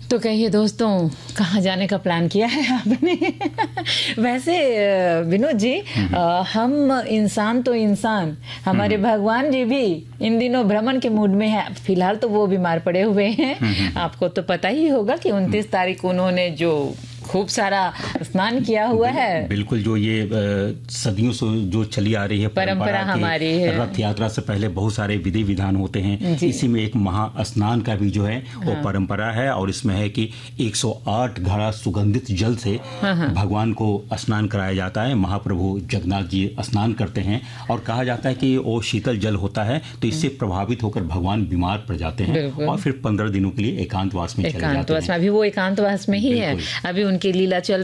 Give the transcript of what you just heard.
तो कहिए दोस्तों, कहाँ जाने का प्लान किया है आपने? वैसे विनोद जी, हम इंसान तो इंसान, हमारे भगवान जी भी इन दिनों भ्रमण के मूड में है। फिलहाल तो वो बीमार पड़े हुए हैं। आपको तो पता ही होगा कि 29 तारीख को उन्होंने जो खूब सारा स्नान किया हुआ है। बिल्कुल, जो ये सदियों से जो चली आ रही है परंपरा हमारी है। रथ यात्रा से पहले बहुत सारे विधि विधान होते हैं। इसी में एक महा स्नान का भी जो है वो परंपरा है, और इसमें है कि 108 घड़ा सुगंधित जल से भगवान को स्नान कराया जाता है। महाप्रभु जगन्नाथ जी स्नान करते हैं, और कहा जाता है कि वो शीतल जल होता है, तो इससे प्रभावित होकर भगवान बीमार पड़ जाते हैं और फिर 15 दिनों के लिए एकांतवास में चले जाते हैं। अभी वो एकांतवास में ही है, अभी उनकी लीला चल